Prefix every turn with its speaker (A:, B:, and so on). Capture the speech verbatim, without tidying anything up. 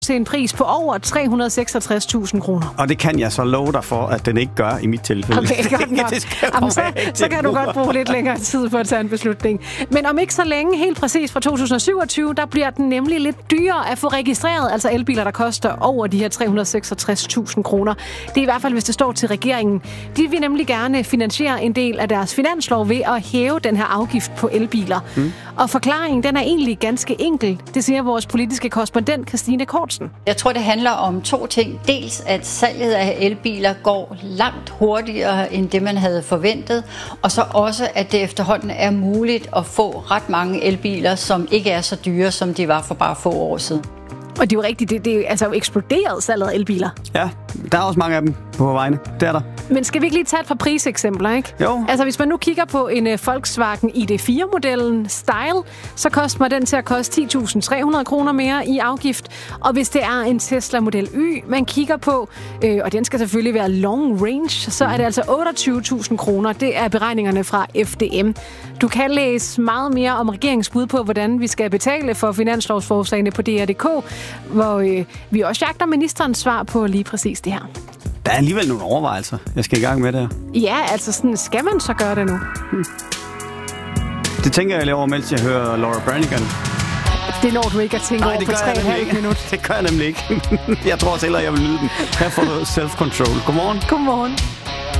A: til en pris på over tre hundrede og seksogtres tusind kroner.
B: Og det kan jeg så love dig for, at den ikke gør i mit tilfælde.
A: Okay, godt nok. Jamen, så, så kan du godt bruge lidt længere tid på at tage en beslutning. Men om ikke så længe, helt præcis fra to tusind og syvogtyve, der bliver den nemlig lidt dyrere at få registreret, altså elbiler, der koster over de her tre hundrede og seksogtres tusind kroner. Det er i hvert fald, hvis det står til regeringen. De vil nemlig gerne finansiere en del af deres finanslov ved at hæve den her afgift på elbiler. Mm. Og forklaringen, den er egentlig ganske enkel. Det siger vores politiske korrespondent, Christine Kortsen.
C: Jeg tror, det handler om to ting. Dels, at salget af elbiler går langt hurtigere, end det man havde forventet. Og så også, at det efterhånden er muligt at få ret mange elbiler, som ikke er så dyre, som de var for bare få år siden.
A: Og det er jo rigtigt, det, det er altså eksploderet salget af elbiler.
B: Ja, der er også mange af dem på vejene. Det er der.
A: Men skal vi ikke lige tage et par priseksempler, ikke?
B: Jo.
A: Altså, hvis man nu kigger på en uh, Volkswagen I D fire-modellen Style, så koster den til at koste ti tusind tre hundrede kroner mere i afgift. Og hvis det er en Tesla Model Y, man kigger på, øh, og den skal selvfølgelig være long range, så er det altså otteogtyve tusind kroner. Det er beregningerne fra F D M. Du kan læse meget mere om regeringens bud på, hvordan vi skal betale for finanslovsforslagene på D R punktum d k, hvor øh, vi også jagter ministerens svar på lige præcis det her.
B: Der er alligevel nogle overvejelser, jeg skal i gang med der.
A: Ja, altså sådan, skal man så gøre det nu? Hmm.
B: Det tænker jeg lige over, mens jeg hører Laura Branigan.
A: Det når du ikke at tænke
B: Nej,
A: over på tre komma fem minutter.
B: Det gør jeg nemlig ikke. Jeg tror også hellere, jeg vil nyde den. Her får du self-control. Godmorgen.
A: Godmorgen.